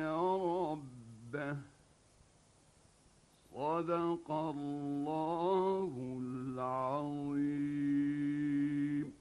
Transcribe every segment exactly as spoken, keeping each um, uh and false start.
ربه. صدق الله العظيم.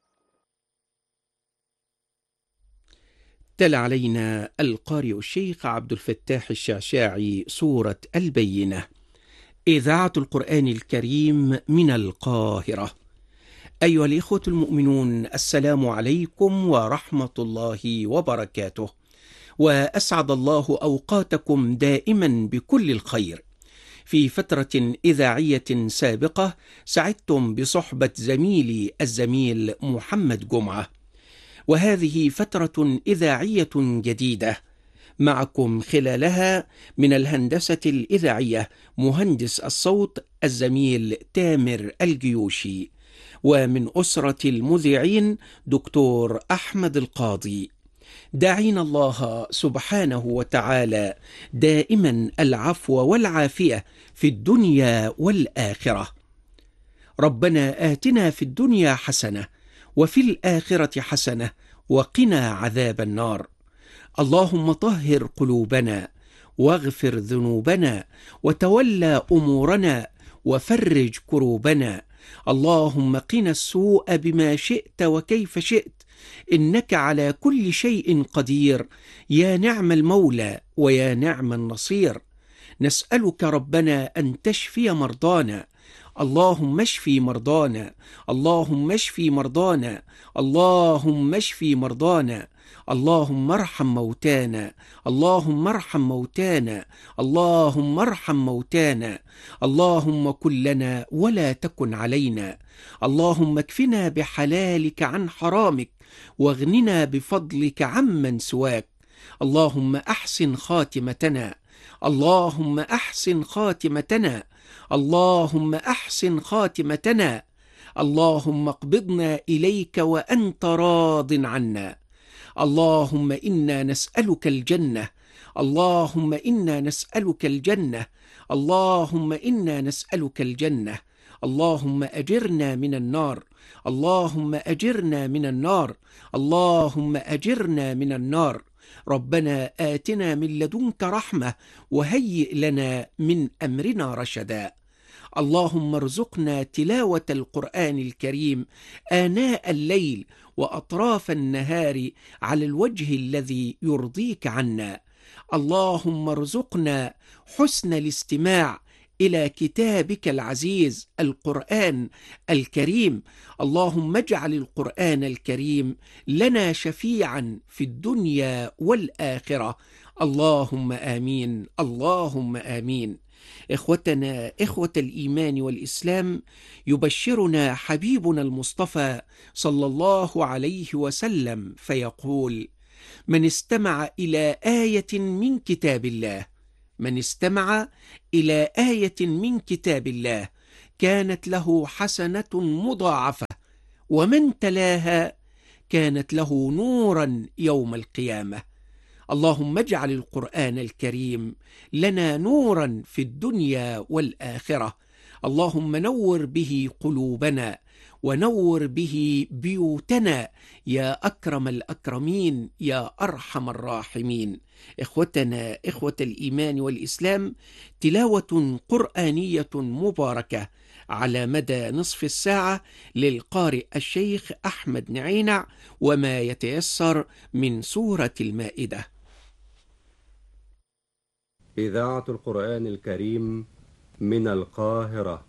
تلا علينا القارئ الشيخ عبد الفتاح الشعشاعي سورة البينة، إذاعة القرآن الكريم من القاهرة. أيها الإخوة المؤمنون، السلام عليكم ورحمة الله وبركاته، وأسعد الله أوقاتكم دائما بكل الخير. في فترة إذاعية سابقة سعدتم بصحبة زميلي الزميل محمد جمعة، وهذه فترة إذاعية جديدة معكم خلالها من الهندسة الإذاعية مهندس الصوت الزميل تامر الجيوشي، ومن أسرة المذيعين دكتور أحمد القاضي. داعين الله سبحانه وتعالى دائما العفو والعافية في الدنيا والآخرة. ربنا آتنا في الدنيا حسنة وفي الآخرة حسنة وقنا عذاب النار. اللهم طهر قلوبنا واغفر ذنوبنا وتولى أمورنا وفرج كروبنا. اللهم قنا السوء بما شئت وكيف شئت، إنك على كل شيء قدير، يا نعم المولى ويا نعم النصير. نسألك ربنا أن تشفي مرضانا، اللهم اشفي مرضانا، اللهم اشفي مرضانا، اللهم اشفي مرضانا. اللهم ارحم موتانا، اللهم ارحم موتانا، اللهم ارحم موتانا. اللهم كن لنا ولا تكن علينا، اللهم اكفنا بحلالك عن حرامك واغننا بفضلك عمن سواك. اللهم أحسن خاتمتنا، اللهم أحسن خاتمتنا، اللهم أحسن خاتمتنا. اللهم اقبضنا إليك وأنت راض عنا. اللهم إنا نسألك الجنة، اللهم إنا نسألك الجنة، اللهم إنا نسألك الجنة. اللهم أجرنا من النار، اللهم أجرنا من النار، اللهم أجرنا من النار. ربنا آتنا من لدنك رحمة وهيئ لنا من أمرنا رشدا. اللهم ارزقنا تلاوة القرآن الكريم آناء الليل وأطراف النهار على الوجه الذي يرضيك عنا. اللهم ارزقنا حسن الاستماع إلى كتابك العزيز القرآن الكريم. اللهم اجعل القرآن الكريم لنا شفيعا في الدنيا والآخرة. اللهم آمين، اللهم آمين. إخوتنا إخوة الإيمان والإسلام، يبشرنا حبيبنا المصطفى صلى الله عليه وسلم فيقول: من استمع إلى آية من كتاب الله، من استمع إلى آية من كتاب الله كانت له حسنة مضاعفة، ومن تلاها كانت له نورا يوم القيامة. اللهم اجعل القرآن الكريم لنا نورا في الدنيا والآخرة. اللهم نور به قلوبنا ونور به بيوتنا يا أكرم الأكرمين يا أرحم الراحمين. إخوتنا إخوة الإيمان والإسلام، تلاوة قرآنية مباركة على مدى نصف الساعة للقارئ الشيخ أحمد نعينع، وما يتيسر من سورة المائدة. إذاعة القرآن الكريم من القاهرة.